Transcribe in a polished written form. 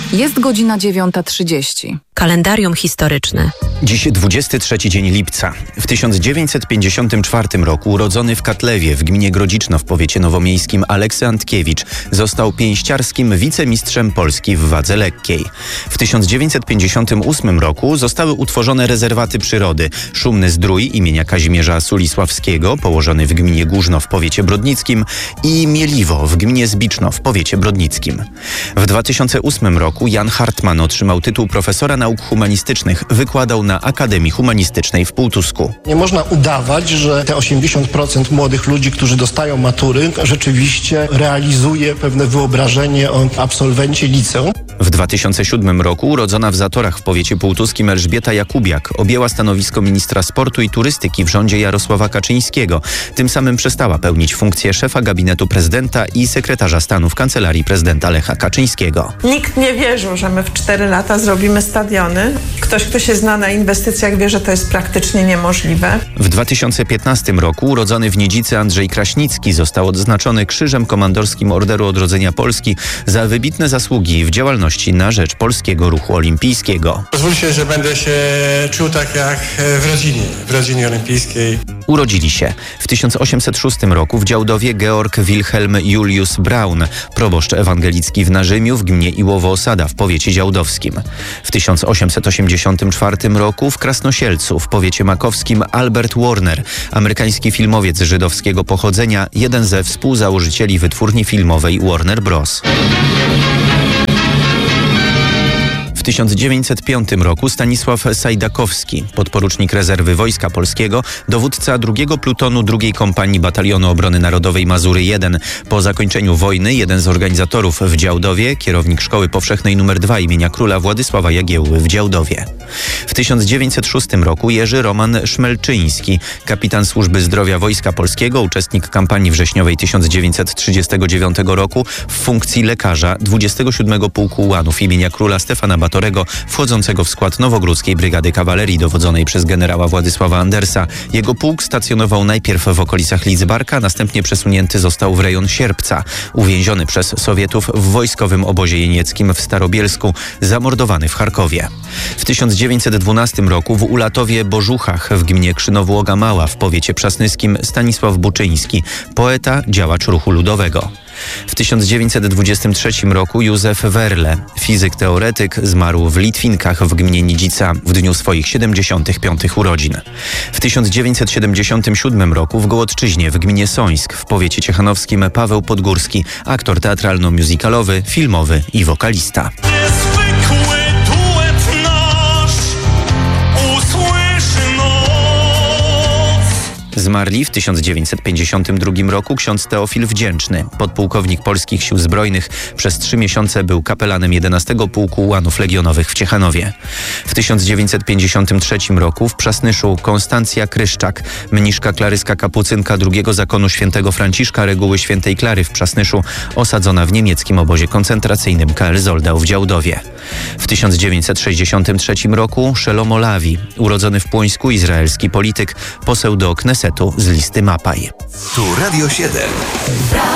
Jest godzina 9:30. Kalendarium historyczne. Dziś 23 dzień lipca. W 1954 roku urodzony w Katlewie w gminie Grodziczno w powiecie nowomiejskim Aleksy Antkiewicz został pięściarskim wicemistrzem Polski w wadze lekkiej. W 1958 roku zostały utworzone rezerwaty przyrody Szumny Zdrój imienia Kazimierza Sulisławskiego, położony w gminie Górzno w powiecie brodnickim, i Mieliwo w gminie Zbiczno w powiecie brodnickim. W 2008 roku Jan Hartman otrzymał tytuł profesora nauk humanistycznych. Wykładał na Akademii Humanistycznej w Półtusku. Nie można udawać, że te 80% młodych ludzi, którzy dostają matury, rzeczywiście realizuje pewne wyobrażenie o absolwencie liceum. W 2007 roku urodzona w Zatorach w powiecie półtuskim Elżbieta Jakubiak objęła stanowisko ministra sportu i turystyki w rządzie Jarosława Kaczyńskiego. Tym samym przestała pełnić funkcję szefa gabinetu prezydenta i sekretarza stanu w kancelarii prezydenta Lecha Kaczyńskiego. Nikt nie wierzył, że my w 4 lata zrobimy stadiony. Ktoś, kto się zna na inwestycjach, wie, że to jest praktycznie niemożliwe. W 2015 roku urodzony w Niedzicy Andrzej Kraśnicki został odznaczony Krzyżem Komandorskim Orderu Odrodzenia Polski za wybitne zasługi w działalności na rzecz polskiego ruchu olimpijskiego. Pozwólcie, że będę się czuł tak jak w rodzinie olimpijskiej. Urodzili się w 1806 roku w Działdowie Georg Wilhelm Julius Braun, proboszcz ewangelicki w Narzymiu w gminie Iłowo-Osada w powiecie działdowskim. W 1884 roku w Krasnosielcu w powiecie makowskim Albert Warner, amerykański filmowiec żydowskiego pochodzenia, jeden ze współzałożycieli wytwórni filmowej Warner Bros. W 1905 roku Stanisław Sajdakowski, podporucznik rezerwy Wojska Polskiego, dowódca drugiego plutonu II Kompanii Batalionu Obrony Narodowej Mazury I. Po zakończeniu wojny jeden z organizatorów w Działdowie, kierownik Szkoły Powszechnej nr 2 imienia króla Władysława Jagiełły w Działdowie. W 1906 roku Jerzy Roman Szmelczyński, kapitan Służby Zdrowia Wojska Polskiego, uczestnik kampanii wrześniowej 1939 roku w funkcji lekarza 27 Pułku Ułanów imienia króla Stefana Batorego, wchodzącego w skład Nowogródzkiej Brygady Kawalerii dowodzonej przez generała Władysława Andersa. Jego pułk stacjonował najpierw w okolicach Lidzbarka, następnie przesunięty został w rejon Sierpca. Uwięziony przez Sowietów w wojskowym obozie jenieckim w Starobielsku, zamordowany w Charkowie. W 1912 roku w Ulatowie Bożuchach w gminie Krzynowo-Łoga Mała w powiecie przasnyskim Stanisław Buczyński, poeta, działacz ruchu ludowego. W 1923 roku Józef Werle, fizyk-teoretyk, zmarł w Litwinkach w gminie Niedzica w dniu swoich 75 urodzin. W 1977 roku w Gołodczyźnie w gminie Sońsk w powiecie ciechanowskim Paweł Podgórski, aktor teatralno-musicalowy, filmowy i wokalista. Zmarli w 1952 roku ksiądz Teofil Wdzięczny, podpułkownik Polskich Sił Zbrojnych. Przez 3 miesiące był kapelanem 11 Pułku Ułanów Legionowych w Ciechanowie. W 1953 roku w Przasnyszu Konstancja Kryszczak, mniszka klaryska kapucynka drugiego zakonu świętego Franciszka Reguły Świętej Klary w Przasnyszu, osadzona w niemieckim obozie koncentracyjnym KL Zoldau w Działdowie. W 1963 roku Szelomo Lawi, urodzony w Płońsku, izraelski polityk, poseł do Knesetu z listy Mapaj. Tu Radio 7.